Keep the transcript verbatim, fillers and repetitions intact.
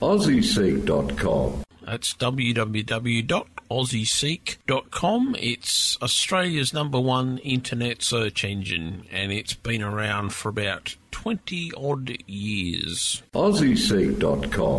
aussie seek dot com. That's w w w dot aussie seek dot com. It's Australia's number one internet search engine, and it's been around for about twenty odd years. aussie seek dot com.